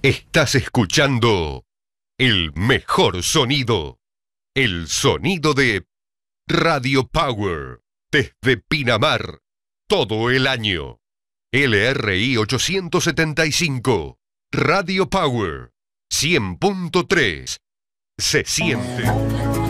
Estás escuchando el mejor sonido. El sonido de Radio Power. Desde Pinamar. Todo el año. LRI 875. Radio Power. 100.3. Se siente.